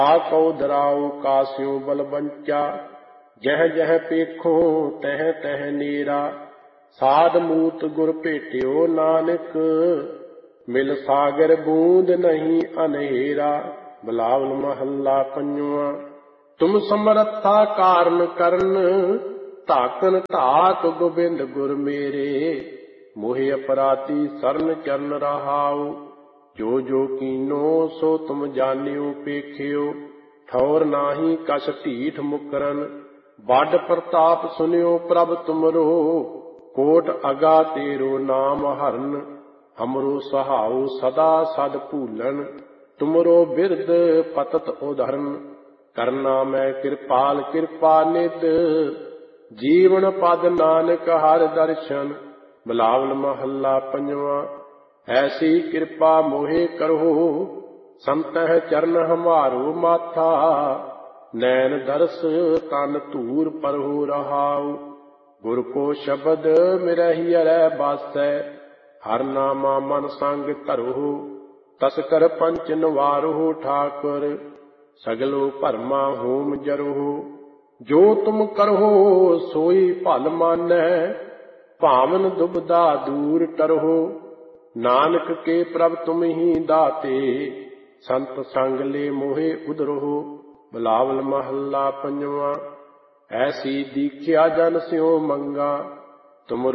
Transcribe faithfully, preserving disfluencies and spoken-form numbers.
आकौ दराओ कास्यों बल बंचा, जह जह पेखो तह तह नीरा। साध मूत गुर भेटियो नानक, मिल सागर बूंद नहीं अनहेरा। बिलावल महला पंजवा। तुम समरथा कारण करन, धाकन ढाक गोबिंद गुर मेरे। मोहि अपराधी सरन चरण रहाओ, जो जो कीनो सो तुम जानियो पेखियो। ठौर नाही कछ ढीठ मुकरन, बड़ प्रताप सुनियो प्रभ तुमरो। कोट अगा तेरो नाम हरन, हमरो सहाओ सदा सद भूलन। तुमरो बिरद पतत उधरन, करना मैं कृपाल कृपा निध। जीवन पद नानक हर दर्शन। बिलावल महला पंजवा। ऐसी कृपा मोहे करो, संतह चरण हमारो माथा। नैन दरस तन धूर परहो रहाओ, गुर को शब्द मिरहि अरै बासै। हर नामा मन संग धरो, तस्कर पंच नवारो ठाकुर। सगलो भरमा होम जरो, जो तुम करहो सोई भल मानै। भावन दुबदा दूर टरहो, नानक के प्रभ तुम ही दाते। संत संग ले मोहे उधरहो। बिलावल महला पंजवा। ऐसी दीख्या जन स्यों मंगा, तुम